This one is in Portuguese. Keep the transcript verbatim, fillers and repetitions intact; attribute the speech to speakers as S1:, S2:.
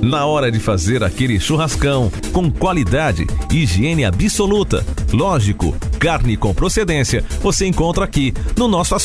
S1: Na hora de fazer aquele churrascão, com qualidade e higiene absoluta. Lógico, carne com procedência, você encontra aqui no nosso açougue.